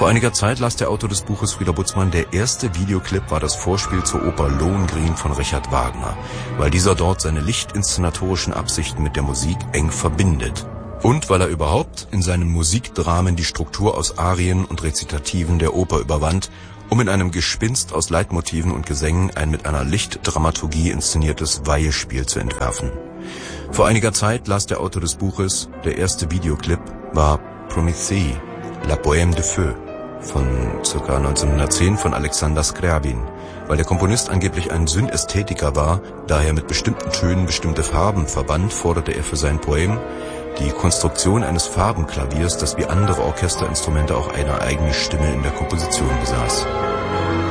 Vor einiger Zeit las der Autor des Buches Frieder Butzmann, der erste Videoclip war das Vorspiel zur Oper Lohengrin von Richard Wagner, weil dieser dort seine lichtinszenatorischen Absichten mit der Musik eng verbindet. Und weil er überhaupt in seinen Musikdramen die Struktur aus Arien und Rezitativen der Oper überwand, um in einem Gespinst aus Leitmotiven und Gesängen ein mit einer Lichtdramaturgie inszeniertes Weihespiel zu entwerfen. Vor einiger Zeit las der Autor des Buches, der erste Videoclip war Prométhée, La Bohème de Feu von ca. 1910 von Alexander Scriabin. Weil der Komponist angeblich ein Synästhetiker war, daher mit bestimmten Tönen bestimmte Farben verband, forderte er für sein Poem die Konstruktion eines Farbenklaviers, das wie andere Orchesterinstrumente auch eine eigene Stimme in der Komposition besaß.